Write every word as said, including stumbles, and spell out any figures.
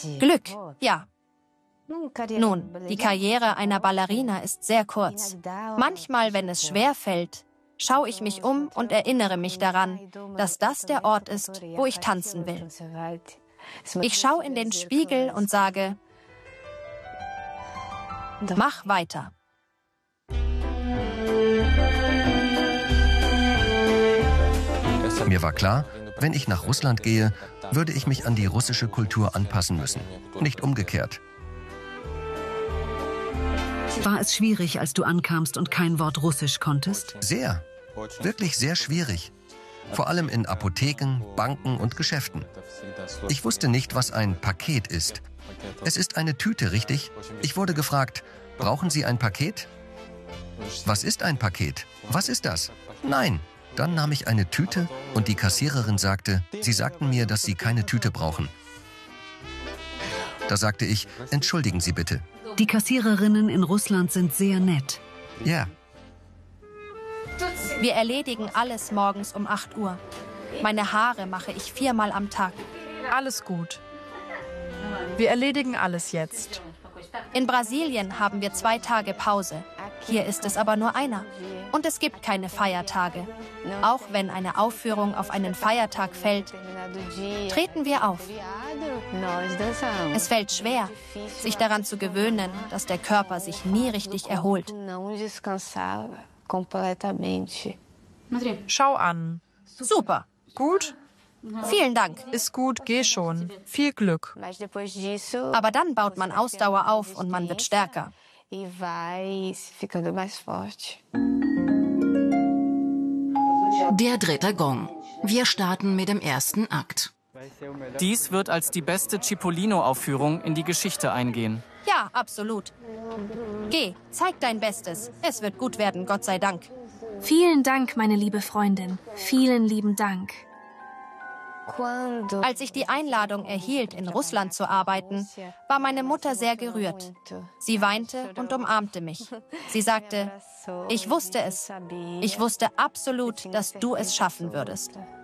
Glück, ja. Nun, die Karriere einer Ballerina ist sehr kurz. Manchmal, wenn es schwer fällt, schaue ich mich um und erinnere mich daran, dass das der Ort ist, wo ich tanzen will. Ich schaue in den Spiegel und sage, mach weiter. Mir war klar, wenn ich nach Russland gehe, würde ich mich an die russische Kultur anpassen müssen, nicht umgekehrt. War es schwierig, als du ankamst und kein Wort Russisch konntest? Sehr, wirklich sehr schwierig. Vor allem in Apotheken, Banken und Geschäften. Ich wusste nicht, was ein Paket ist. Es ist eine Tüte, richtig? Ich wurde gefragt, brauchen Sie ein Paket? Was ist ein Paket? Was ist das? Nein. Dann nahm ich eine Tüte und die Kassiererin sagte, Sie sagten mir, dass Sie keine Tüte brauchen. Da sagte ich, entschuldigen Sie bitte. Die Kassiererinnen in Russland sind sehr nett. Ja. Wir erledigen alles morgens um acht Uhr. Meine Haare mache ich viermal am Tag. Alles gut. Wir erledigen alles jetzt. In Brasilien haben wir zwei Tage Pause. Hier ist es aber nur einer. Und es gibt keine Feiertage. Auch wenn eine Aufführung auf einen Feiertag fällt, treten wir auf. Es fällt schwer, sich daran zu gewöhnen, dass der Körper sich nie richtig erholt. Schau an. Super. Gut? Vielen Dank. Ist gut, geh schon. Viel Glück. Aber dann baut man Ausdauer auf und man wird stärker. Der dritte Gong. Wir starten mit dem ersten Akt. Dies wird als die beste Cipollino-Aufführung in die Geschichte eingehen. Ja, absolut. Geh, zeig dein Bestes. Es wird gut werden, Gott sei Dank. Vielen Dank, meine liebe Freundin. Vielen lieben Dank. Als ich die Einladung erhielt, in Russland zu arbeiten, war meine Mutter sehr gerührt. Sie weinte und umarmte mich. Sie sagte, ich wusste es. Ich wusste absolut, dass du es schaffen würdest.